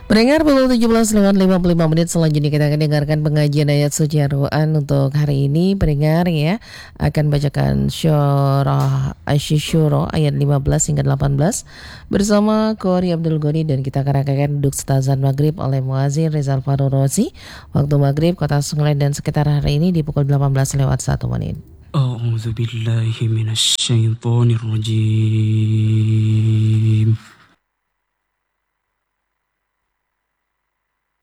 Pendengar pukul 17 lewat 55 menit, selanjutnya kita akan dengarkan pengajian ayat suci Al-Quran untuk hari ini. Pendengar ya, akan bacakan Syurah Asy-Syura ayat 15 hingga 18 bersama Qori Abdul Ghani, dan kita akan rangkaikan duduk stazan maghrib oleh Muazzin Rizal Farul Rozi. Waktu maghrib Kota Senglen dan sekitar hari ini di pukul 18 lewat 1 menit. A'udzu billahi minasy syaithanir rajim.